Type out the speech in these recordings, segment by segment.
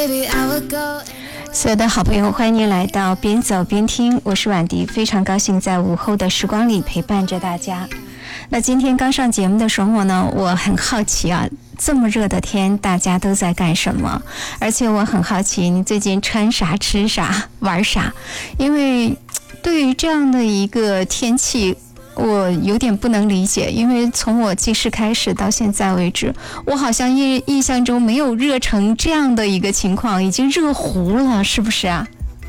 所有的好朋友，欢迎您来到边走边听，我是婉迪，非常高兴在午后的时光里陪伴着大家。那今天刚上节目的时候呢，我很好奇啊，这么热的天大家都在干什么？而且我很好奇你最近穿啥吃啥玩啥，因为对于这样的一个天气我有点不能理解，因为从我记事开始到现在为止，我好像印象中没有热成这样的一个情况，已经热糊了，是不是啊？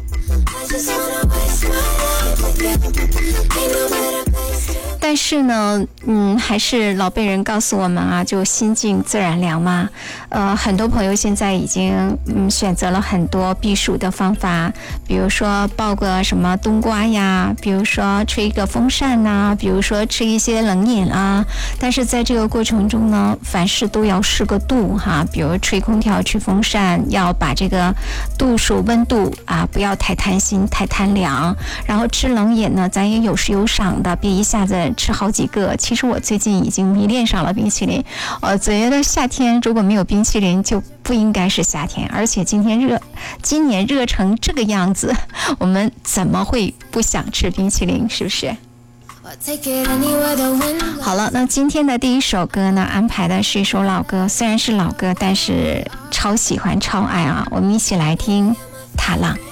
但是呢，还是老辈人告诉我们啊，就心静自然凉嘛。很多朋友现在已经选择了很多避暑的方法，比如说抱个什么冬瓜呀，比如说吹一个风扇呐，比如说吃一些冷饮啊。但是在这个过程中呢，凡事都要适个度哈，比如吹空调、吹风扇，要把这个度数、温度啊，不要太贪心、太贪凉。然后吃冷饮呢，咱也有时有赏的，别一下子吃好几个。其实我最近已经迷恋上了冰淇淋，觉得夏天如果没有冰淇淋就不应该是夏天。而且今年热成这个样子，我们怎么会不想吃冰淇淋，是不是？好了，那今天的第一首歌呢，安排的是一首老歌，虽然是老歌，但是超喜欢超爱啊！我们一起来听《踏浪》。